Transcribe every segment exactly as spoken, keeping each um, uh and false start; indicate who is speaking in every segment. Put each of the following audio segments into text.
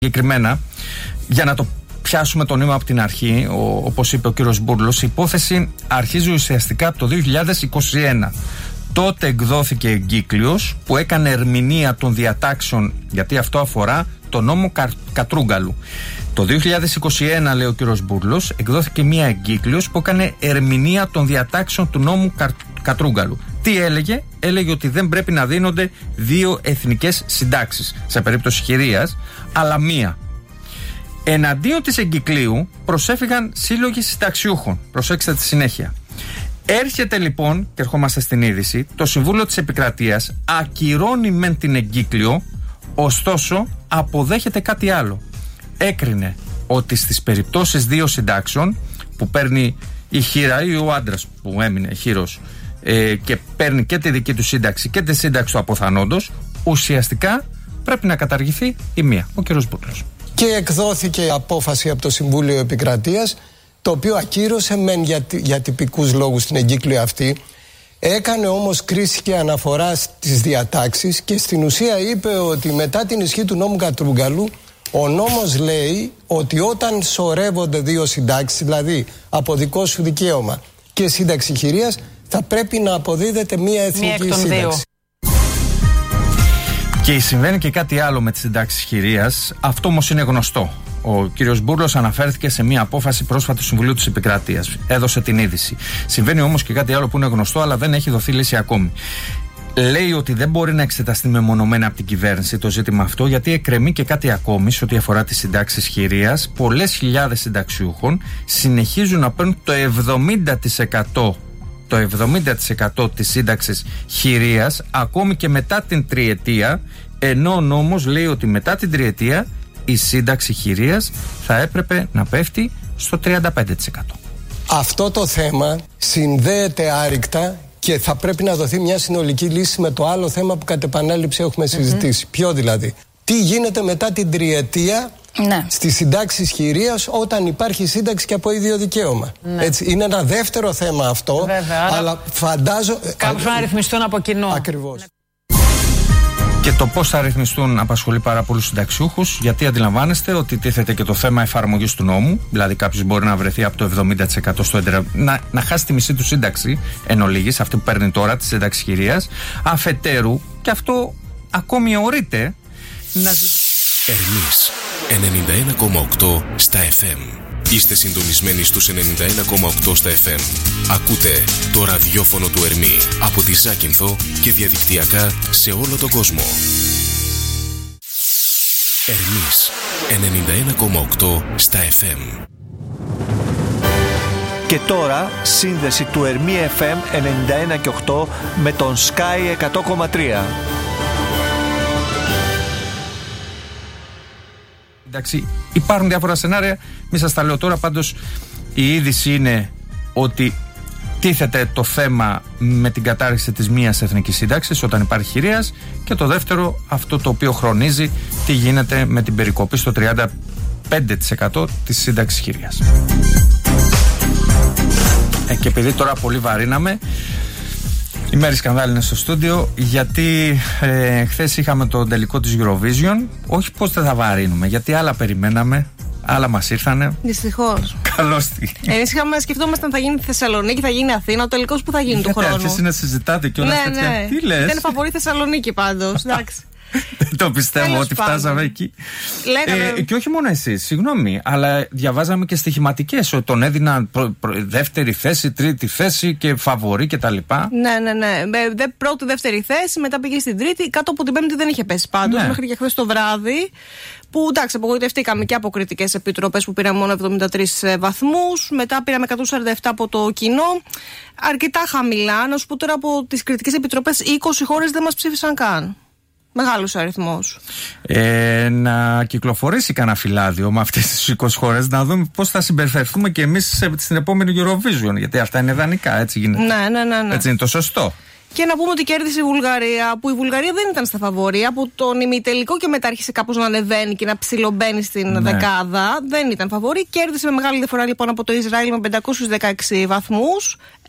Speaker 1: Συγκεκριμένα, για να το πιάσουμε το νήμα από την αρχή, ο, όπως είπε ο κύριος Μπούρλος, η υπόθεση αρχίζει ουσιαστικά από το δύο χιλιάδες είκοσι ένα. Τότε εκδόθηκε εγκύκλιος που έκανε ερμηνεία των διατάξεων, γιατί αυτό αφορά το νόμο Κα, Κατρούγκαλου. Το δύο χιλιάδες είκοσι ένα, λέει ο κύριος Μπούρλος, εκδόθηκε μία εγκύκλιος που έκανε ερμηνεία των διατάξεων του νόμου Κα, Κατρούγκαλου. Τι έλεγε? Έλεγε ότι δεν πρέπει να δίνονται δύο εθνικές συντάξεις σε περίπτωση χειρίας, αλλά μία. Εναντίον της εγκυκλίου προσέφυγαν σύλλογοι συνταξιούχων. Προσέξτε τη συνέχεια. Έρχεται λοιπόν, και ερχόμαστε στην είδηση, το Συμβούλιο της Επικρατείας ακυρώνει μεν την εγκύκλιο, ωστόσο αποδέχεται κάτι άλλο. Έκρινε ότι στις περιπτώσεις δύο συντάξεων που παίρνει η χείρα ή ο άντρας που έμεινε χείρος ε, και παίρνει και τη δική του σύνταξη και τη σύνταξη του αποθανόντος, ουσιαστικά πρέπει να καταργηθεί η μία. Ο κύριος Μπούρλος.
Speaker 2: Και εκδόθηκε απόφαση από το Συμβούλιο Επικρατείας, το οποίο ακύρωσε μεν για, για τυπικούς λόγους την εγκύκλιο αυτή, έκανε όμως κρίση και αναφορά στις διατάξεις και στην ουσία είπε ότι μετά την ισχύ του νόμου Κατρούγκαλου, ο νόμος λέει ότι όταν σωρεύονται δύο συντάξεις, δηλαδή από δικό σου δικαίωμα και σύνταξη χειρίας, θα πρέπει να αποδίδεται μία εθνική μία σύνταξη.
Speaker 1: Και συμβαίνει και κάτι άλλο με τις συντάξεις χειρίας. Αυτό όμως είναι γνωστό. Ο κύριος Μπούρλος αναφέρθηκε σε μια απόφαση πρόσφατα του Συμβουλίου της Επικρατείας. Έδωσε την είδηση. Συμβαίνει όμως και κάτι άλλο που είναι γνωστό, αλλά δεν έχει δοθεί λύση ακόμη. Λέει ότι δεν μπορεί να εξεταστεί μεμονωμένα από την κυβέρνηση το ζήτημα αυτό, γιατί εκκρεμεί και κάτι ακόμη σε ό,τι αφορά τις συντάξεις χειρίας. Πολλές χιλιάδες συνταξιούχων συνεχίζουν να παίρνουν το εβδομήντα τοις εκατό. Το εβδομήντα τοις εκατό της σύνταξης χειρίας ακόμη και μετά την τριετία, ενώ ο νόμος λέει ότι μετά την τριετία η σύνταξη χειρίας θα έπρεπε να πέφτει στο τριάντα πέντε τοις εκατό.
Speaker 2: Αυτό το θέμα συνδέεται άρρηκτα και θα πρέπει να δοθεί μια συνολική λύση με το άλλο θέμα που κατ' επανάληψη έχουμε συζητήσει. Mm-hmm. Ποιο δηλαδή? Τι γίνεται μετά την τριετία, ναι, στις συντάξεις χειρίας όταν υπάρχει σύνταξη και από ίδιο δικαίωμα. Ναι. Έτσι, είναι ένα δεύτερο θέμα αυτό.
Speaker 3: Βέβαια,
Speaker 2: αλλά φαντάζω.
Speaker 3: Κάπως να ρυθμιστούν από κοινό.
Speaker 2: Ακριβώς.
Speaker 1: Και το πώς θα ρυθμιστούν απασχολεί πάρα πολλούς συνταξιούχους, γιατί αντιλαμβάνεστε ότι τίθεται και το θέμα εφαρμογής του νόμου. Δηλαδή, κάποιος μπορεί να βρεθεί από το εβδομήντα τοις εκατό στο έντερα, να, να χάσει τη μισή του σύνταξη εν ολίγης, αυτή που παίρνει τώρα, τη σύνταξη χειρίας. Αφετέρου, και αυτό ακόμη ορείται, να ζητήσει.
Speaker 4: Ερμής ενενήντα ένα κόμμα οκτώ στα εφ εμ. Είστε συντονισμένοι στους ενενήντα ένα κόμμα οκτώ στα εφ εμ. Ακούτε το ραδιόφωνο του Ερμή από τη Ζάκυνθο και διαδικτυακά σε όλο τον κόσμο. Ερμής ενενήντα ένα κόμμα οκτώ στα εφ εμ.
Speaker 5: Και τώρα σύνδεση του Ερμή εφ εμ ενενήντα ένα και οκτώ με τον Sky εκατό κόμμα τρία.
Speaker 1: Εντάξει, υπάρχουν διάφορα σενάρια, μη σας τα λέω τώρα, πάντως η είδηση είναι ότι τίθεται το θέμα με την κατάργηση της μίας εθνικής σύνταξης όταν υπάρχει χειρίας, και το δεύτερο, αυτό το οποίο χρονίζει, τι γίνεται με την περικοπή στο τριάντα πέντε τοις εκατό της σύνταξης χειρίας. Ε, και επειδή τώρα πολύ βαρύναμε, η Μέρη Σκανδάλη είναι στο στούντιο, γιατί ε, χθες είχαμε το τελικό της Eurovision. Όχι πως δεν θα βαρύνουμε, γιατί άλλα περιμέναμε, άλλα μας ήρθανε.
Speaker 6: Δυστυχώς.
Speaker 1: Καλώς τη.
Speaker 6: Εμείς είχαμε σκεφτόμασταν θα γίνει Θεσσαλονίκη, θα γίνει Αθήνα, ο τελικός που θα γίνει του χρόνου.
Speaker 1: Γιατί αρχίσει να συζητάτε και όλα
Speaker 6: ναι,
Speaker 1: τέτοια.
Speaker 6: Ναι.
Speaker 1: Τι λες?
Speaker 6: Δεν φαβορεί Θεσσαλονίκη πάντως, εντάξει.
Speaker 1: Δεν το πιστεύω. Τέλος ότι φτάσαμε πάντων εκεί. Λέγαμε... Ε, και όχι μόνο εσείς, συγγνώμη, αλλά διαβάζαμε και στοιχηματικές ότι τον έδιναν προ, προ, δεύτερη θέση, τρίτη θέση και φαβορί κτλ.
Speaker 6: Ναι, ναι, ναι. Δε, πρώτη, δεύτερη θέση, μετά πήγε στην τρίτη. Κάτω από την πέμπτη δεν είχε πέσει πάντως, ναι, μέχρι και χθες το βράδυ. Που εντάξει, απογοητευτήκαμε και από κριτικές επιτροπές που πήραν μόνο εβδομήντα τρεις βαθμούς. Μετά πήραμε εκατόν σαράντα επτά από το κοινό. Αρκετά χαμηλά. Να σου πω τώρα, από τις κριτικές επιτροπές, είκοσι χώρες δεν μας ψήφισαν καν. Μεγάλος αριθμός.
Speaker 1: Ε, να κυκλοφορήσει κανένα φυλάδιο με αυτές τις είκοσι χώρες, να δούμε πώς θα συμπεριφερθούμε και εμείς στην επόμενη Eurovision. Γιατί αυτά είναι ιδανικά, έτσι γίνεται.
Speaker 6: Ναι, ναι, ναι, ναι.
Speaker 1: Έτσι είναι το σωστό.
Speaker 6: Και να πούμε ότι κέρδισε η Βουλγαρία, που η Βουλγαρία δεν ήταν στα φαβορί. Από τον ημιτελικό και μετά άρχισε κάπως να ανεβαίνει και να ψιλομπαίνει στην ναι. δεκάδα. Δεν ήταν φαβορί. Κέρδισε με μεγάλη διαφορά λοιπόν από το Ισραήλ με πεντακόσιους δεκαέξι βαθμούς.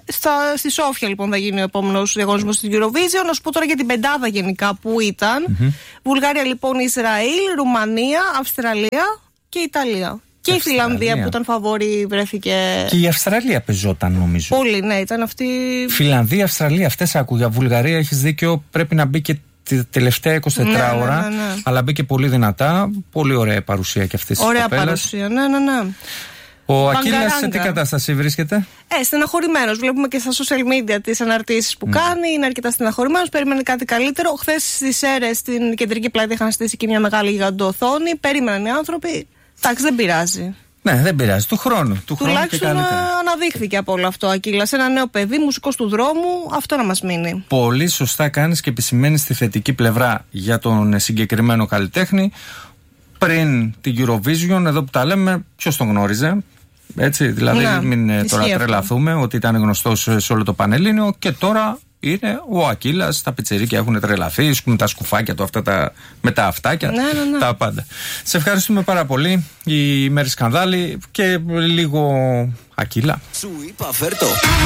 Speaker 6: Στα, στη Σόφια λοιπόν θα γίνει ο επόμενος διαγωνισμός στην Eurovision. Να σου πω τώρα για την πεντάδα γενικά που ήταν. Mm-hmm. Βουλγαρία λοιπόν, Ισραήλ, Ρουμανία, Αυστραλία και Ιταλία. Και η Φιλανδία που ήταν φαβόρη βρέθηκε.
Speaker 1: Και η Αυστραλία πεζόταν νομίζω.
Speaker 6: Πολύ, ναι, ήταν αυτή.
Speaker 1: Φιλανδία, Αυστραλία, αυτές άκουγα. Βουλγαρία, έχεις δίκιο, πρέπει να μπει και τη τελευταία εικοσιτετρά ώρα. Ναι, ναι, ναι. Αλλά μπήκε πολύ δυνατά. Πολύ ωραία παρουσία και αυτή τη
Speaker 6: ωραία παρουσία, ναι, ναι, ναι.
Speaker 1: Ο Ακύλας σε τι κατάσταση βρίσκεται?
Speaker 6: Ε, στεναχωρημένος. Βλέπουμε και στα social media τις αναρτήσεις που mm. κάνει. Είναι αρκετά στεναχωρημένος. Περίμενε κάτι καλύτερο. Χθες στις Σέρρες στην κεντρική πλάτη είχαν στήσει και μια μεγάλη γιγαντοοθόνη. Περίμεναν οι άνθρωποι. Εντάξει, δεν πειράζει.
Speaker 1: Ναι, δεν πειράζει. Του χρόνου. Του
Speaker 6: Τουλάχιστον αναδείχθηκε από όλο αυτό ο Ακύλας. Ένα νέο παιδί, μουσικός του δρόμου. Αυτό να μας μείνει.
Speaker 1: Πολύ σωστά κάνεις και επισημαίνεις τη θετική πλευρά για τον συγκεκριμένο καλλιτέχνη. Πριν την Eurovision, εδώ που τα λέμε, ποιος τον γνώριζε? Έτσι, δηλαδή, να, μην τώρα τρελαθούμε αυτό. Ότι ήταν γνωστός σε όλο το Πανελλήνιο και τώρα είναι ο Ακύλας. Τα πιτσιρίκια έχουν τρελαθεί, σκούν τα σκουφάκια του, αυτά τα, με τα αυτάκια, ναι, ναι, ναι. τα πάντα. Σε ευχαριστούμε πάρα πολύ. Η Μέρη Σκανδάλη και λίγο Ακύλα. Σου είπα, φέρτο.